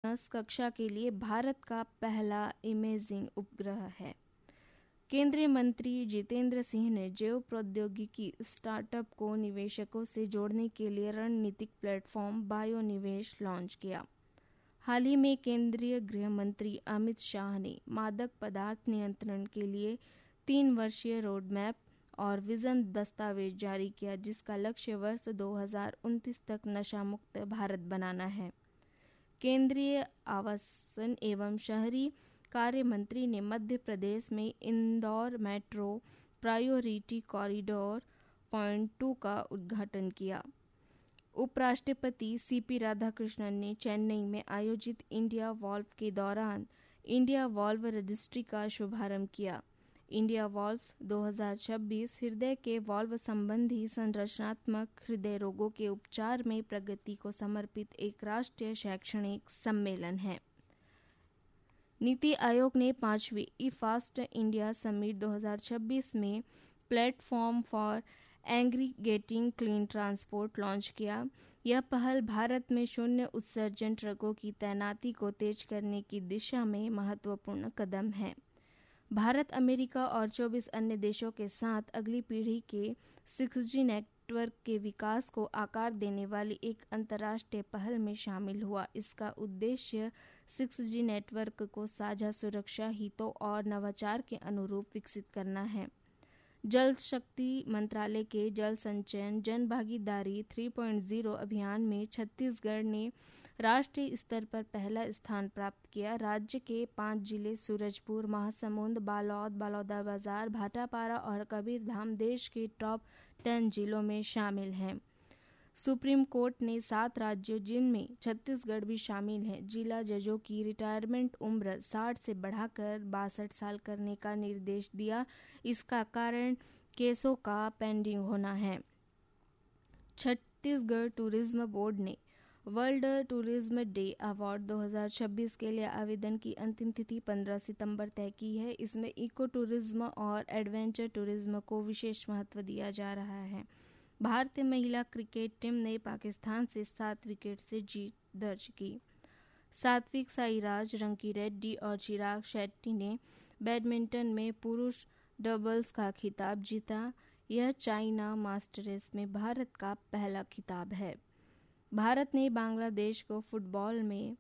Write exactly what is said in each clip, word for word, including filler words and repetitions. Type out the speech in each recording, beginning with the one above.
एनिमस कक्षा के लिए भारत का पहला इमेजिंग उपग्रह है। केंद्रीय मंत्री जितेंद्र सिंह ने जैव प्रौद्योगिकी स्टार्टअप को निवेशकों से जोड़ने के लिए रणनीतिक प्लेटफॉर्म बायो निवेश लॉन्च किया। हाल ही में केंद्रीय गृह मंत्री अमित शाह ने मादक पदार्थ नियंत्रण के लिए तीन वर्षीय रोड मैप और विजन दस्तावेज जारी किया, जिसका लक्ष्य वर्ष दो हज़ार उनतीस तक नशा मुक्त भारत बनाना है। केंद्रीय आवासन एवं शहरी कार्य मंत्री ने मध्य प्रदेश में Indore metro priority corridor point two का उद्घाटन किया। उपराष्ट्रपति सीपी राधाकृष्णन ने चेन्नई में आयोजित इंडिया वॉल्व के दौरान इंडिया वॉल्व रजिस्ट्री का शुभारंभ किया। इंडिया वॉल्व्स दो हज़ार छब्बीस हृदय के वॉल्व संबंधी संरचनात्मक हृदय रोगों के उपचार में प्रगति को समर्पित एक राष्ट्रीय शैक्षणिक सम्मेलन है। नीति आयोग ने पांचवी ई फास्ट इंडिया समिट दो हज़ार छब्बीस में platform for aggregating clean transport launch किया। यह पहल भारत में शून्य उत्सर्जन ट्रकों की तैनाती को तेज करने की दिशा में महत्वपूर्ण कदम है। भारत, अमेरिका और चौबीस अन्य देशों के साथ अगली पीढ़ी के सिक्स जी नेटवर्क के विकास को आकार देने वाली एक अंतर्राष्ट्रीय पहल में शामिल हुआ। इसका उद्देश्य सिक्स जी नेटवर्क को साझा सुरक्षा हितों और नवाचार के अनुरूप विकसित करना है। जल शक्ति मंत्रालय के जल संचयन जन भागीदारी तीन पॉइंट ज़ीरो अभियान में छत्तीसगढ़ ने राष्ट्रीय स्तर पर पहला स्थान प्राप्त किया। राज्य के पांच जिले सूरजपुर, महासमुंद, बालोद, बलौदाबाजार, भाटापारा और कबीरधाम देश के टॉप टेन जिलों में शामिल हैं। सुप्रीम कोर्ट ने सात राज्यों, जिनमें छत्तीसगढ़ भी शामिल है, जिला जजों की रिटायरमेंट उम्र साठ से बढ़ाकर बासठ साल करने का निर्देश दिया। इसका कारण केसों का पेंडिंग होना है। छत्तीसगढ़ टूरिज्म बोर्ड ने वर्ल्ड टूरिज्म डे अवार्ड दो हज़ार छब्बीस के लिए आवेदन की अंतिम तिथि पंद्रह सितंबर तय की है। इसमें इको टूरिज्म और एडवेंचर टूरिज्म को विशेष महत्व दिया जा रहा है। भारतीय महिला क्रिकेट टीम ने पाकिस्तान से सात विकेट से जीत दर्ज की। सात्विक साईराज, रंकी रेड्डी और चिराग शेट्टी ने बैडमिंटन में पुरुष डबल्स का खिताब जीता। यह चाइना मास्टर्स में भारत का पहला खिताब है। भारत ने बांग्लादेश को फुटबॉल में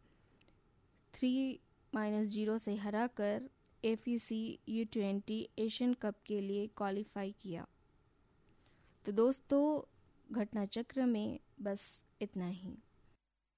थ्री माइनस जीरो से हराकर FEC you twenty Asian cup के लिए क्वालिफाई किया। तो दोस्तों, घटना चक्र में बस इतना ही।